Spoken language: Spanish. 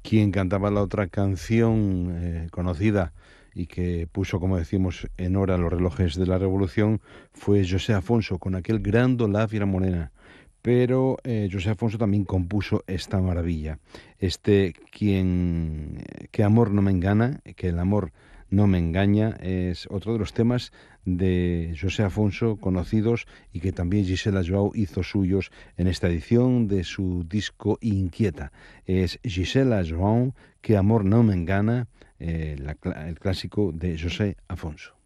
Quien cantaba la otra canción conocida y que puso, como decimos, en hora los relojes de la Revolución fue José Afonso con aquel gran La Fiera Morena. Pero José Afonso también compuso esta maravilla, que amor no me engana, que el amor no me engaña, es otro de los temas de José Afonso conocidos y que también Gisela Joao hizo suyos en esta edición de su disco Inquieta. Es Gisela Joao, que amor no me engana, el clásico de José Afonso.